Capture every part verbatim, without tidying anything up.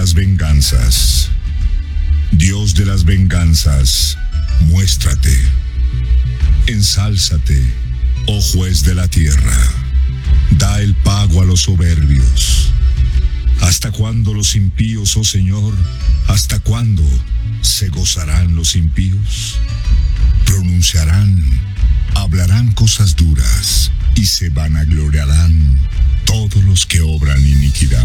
las venganzas. Dios de las venganzas, muéstrate. Ensálzate, oh juez de la tierra. Da el pago a los soberbios. ¿Hasta cuándo los impíos, oh Señor? ¿Hasta cuándo se gozarán los impíos? Pronunciarán, hablarán cosas duras y se vanagloriarán todos los que obran iniquidad.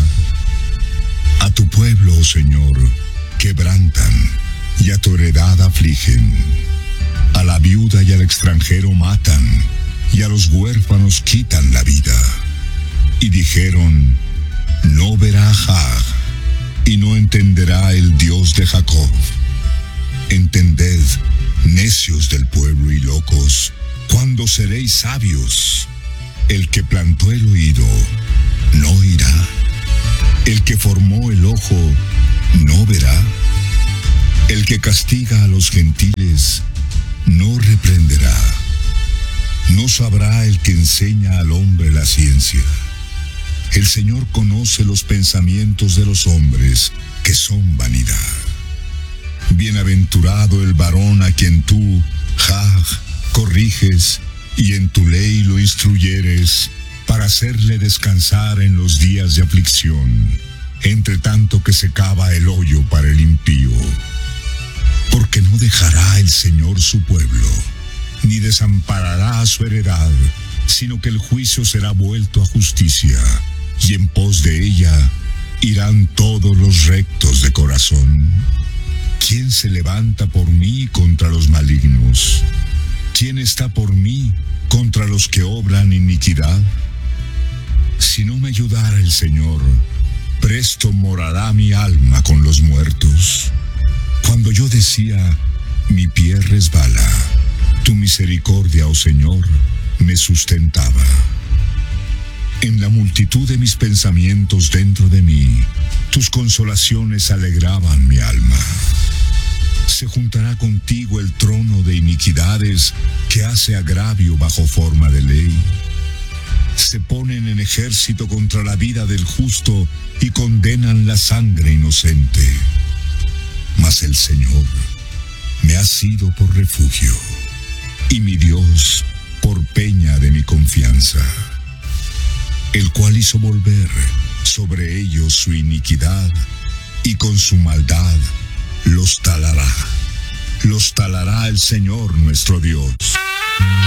A tu pueblo, oh Señor, quebrantan y a tu heredad afligen. A la viuda y al extranjero matan y a los huérfanos quitan la vida. Y dijeron, no verá Jah y no entenderá el Dios de Jacob. Entended, necios del pueblo y locos, ¿cuándo seréis sabios? El que plantó el oído no oirá. El que formó el ojo no verá. El que castiga a los gentiles no reprenderá. No sabrá el que enseña al hombre la ciencia. El Señor conoce los pensamientos de los hombres, que son vanidad. Bienaventurado el varón a quien tú, Jah, corriges, y en tu ley lo instruyeres, para hacerle descansar en los días de aflicción, entre tanto que se cava el hoyo para el impío. Porque no dejará el Señor su pueblo, ni desamparará a su heredad, sino que el juicio será vuelto a justicia, y en pos de ella irán todos los rectos de corazón. ¿Quién se levanta por mí contra los malignos? ¿Quién está por mí contra los que obran iniquidad? Si no me ayudara el Señor, presto morará mi alma con los muertos. Cuando yo decía, mi pie resbala, tu misericordia, oh Señor, me sustentaba. En la multitud de mis pensamientos dentro de mí, tus consolaciones alegraban mi alma. Se juntará contigo el trono de iniquidades que hace agravio bajo forma de ley. Se ponen en ejército contra la vida del justo y condenan la sangre inocente. Mas el Señor me ha sido por refugio, y mi Dios por peña de mi confianza, el cual hizo volver sobre ellos su iniquidad, y con su maldad los talará. Los talará el Señor nuestro Dios.